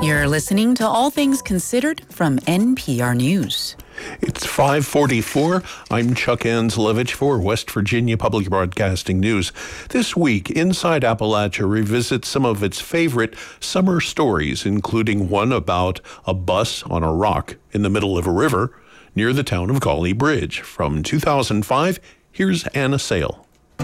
You're listening to All Things Considered from NPR News. It's 5:44. I'm Chuck Anslevich for West Virginia Public Broadcasting News. This week, Inside Appalachia revisits some of its favorite summer stories, including one about a bus on a rock in the middle of a river near the town of Gauley Bridge. From 2005, here's Anna Sale.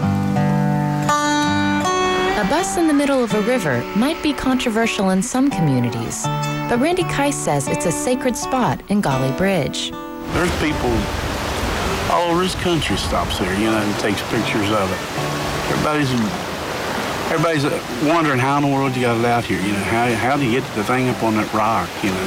A bus in the middle of a river might be controversial in some communities, but Randy Keiss says it's a sacred spot in Gauley Bridge. There's people all over this country stops there, and takes pictures of it. Everybody's wondering how in the world you got it out here, how do you get the thing up on that rock,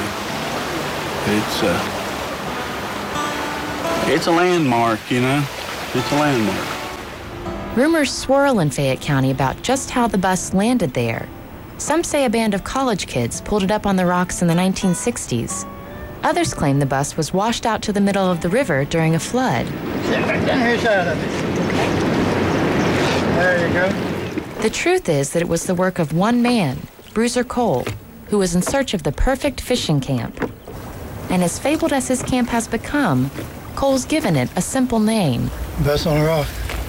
It's a landmark, It's a landmark. Rumors swirl in Fayette County about just how the bus landed there. Some say a band of college kids pulled it up on the rocks in the 1960s. Others claim the bus was washed out to the middle of the river during a flood. Sit back down here side of it. There you go. The truth is that it was the work of one man, Bruiser Cole, who was in search of the perfect fishing camp. And as fabled as his camp has become, Cole's given it a simple name. Bus on a rock.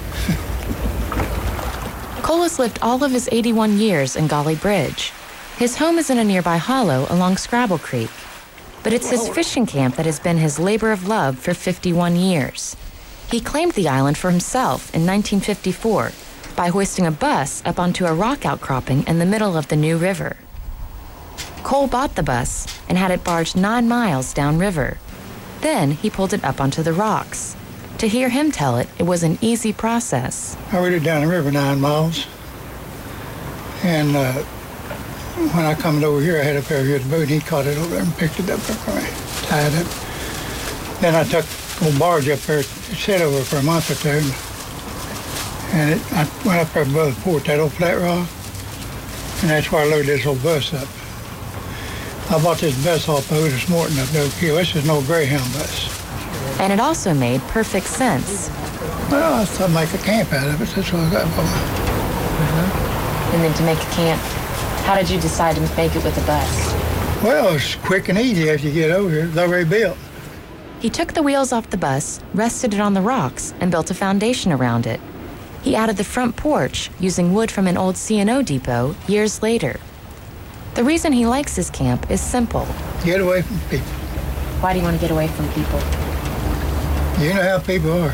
Cole has lived all of his 81 years in Gauley Bridge. His home is in a nearby hollow along Scrabble Creek. But it's his fishing camp that has been his labor of love for 51 years. He claimed the island for himself in 1954 by hoisting a bus up onto a rock outcropping in the middle of the New River. Cole bought the bus and had it barged 9 miles downriver. Then he pulled it up onto the rocks. To hear him tell it, it was an easy process. I rode it down the river 9 miles. And when I come over here, I had a pair of good boat. He caught it over there and picked it up for me, tied it. Then I took a barge up there. It sat over for a month or two. And I went up there above the port, that old flat rock. And that's where I loaded this old bus up. I bought this bus off of Otis Morton up there. This is no Greyhound bus. And it also made perfect sense. Well, I thought I'd make a camp out of it. That's what I got for me. And then to make a camp, how did you decide to make it with a bus? Well, it's quick and easy after you get over here. It's already built. He took the wheels off the bus, rested it on the rocks, and built a foundation around it. He added the front porch using wood from an old C&O depot years later. The reason he likes his camp is simple. Get away from people. Why do you want to get away from people? You know how people are.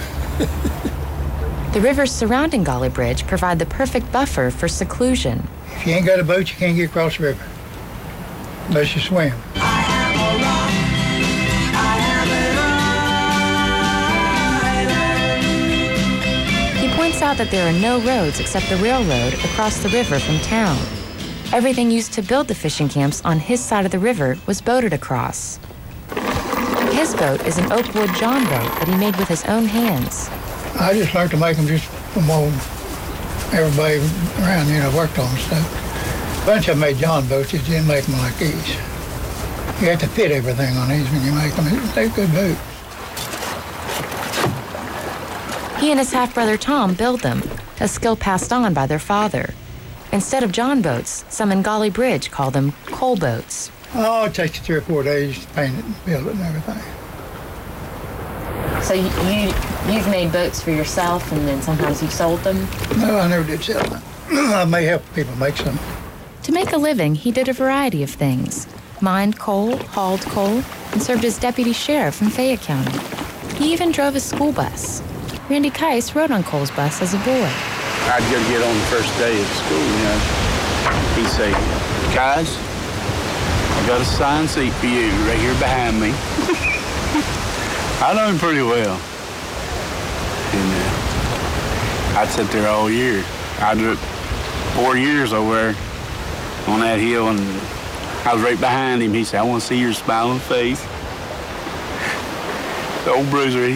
The rivers surrounding Gauley Bridge provide the perfect buffer for seclusion. If you ain't got a boat, you can't get across the river unless you swim. He points out that there are no roads except the railroad across the river from town. Everything used to build the fishing camps on his side of the river was boated across. His boat is an Oakwood John boat that he made with his own hands. I just learned to make them just from old everybody around, worked on stuff. A bunch of them made John boats, you didn't make them like these. You have to fit everything on these when you make them. They're good boats. He and his half-brother Tom build them, a skill passed on by their father. Instead of John boats, some in Gauley Bridge call them coal boats. Oh, it takes you 3 or 4 days to paint it and build it and everything. So you've made boats for yourself and then sometimes you've sold them? No, I never did sell them. I may help people make some. To make a living, he did a variety of things. Mined coal, hauled coal, and served as deputy sheriff in Fayette County. He even drove a school bus. Randy Keiss rode on Cole's bus as a boy. I'd go get on the first day of school, He'd say, guys, I got a assigned seat for you right here behind me. I know him pretty well. And I'd sit there all year. I did 4 years over there on that hill, and I was right behind him. He said, I want to see your smiling face. The old Bruiser,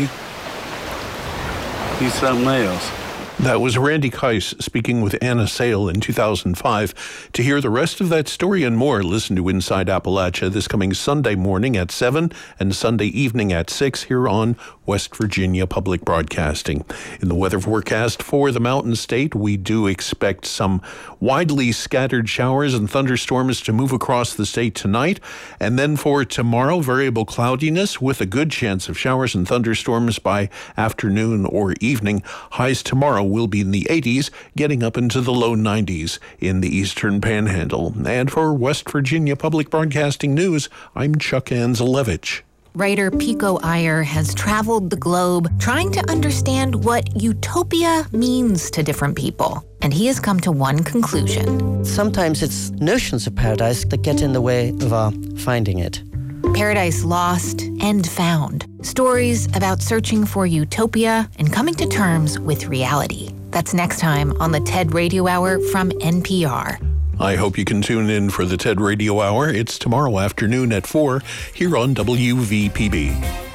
he's something else. That was Randy Keiss speaking with Anna Sale in 2005. To hear the rest of that story and more, listen to Inside Appalachia this coming Sunday morning at 7 and Sunday evening at 6 here on West Virginia Public Broadcasting. In the weather forecast for the Mountain State, we do expect some widely scattered showers and thunderstorms to move across the state tonight. And then for tomorrow, variable cloudiness with a good chance of showers and thunderstorms by afternoon or evening. Highs tomorrow will be in the 80s, getting up into the low 90s in the eastern panhandle. And for West Virginia Public Broadcasting News, I'm Chuck Anzelevich. Writer Pico Iyer has traveled the globe trying to understand what utopia means to different people. And he has come to one conclusion. Sometimes it's notions of paradise that get in the way of our finding it. Paradise Lost and Found. Stories about searching for utopia and coming to terms with reality. That's next time on the TED Radio Hour from NPR. I hope you can tune in for the TED Radio Hour. It's tomorrow afternoon at 4 here on WVPB.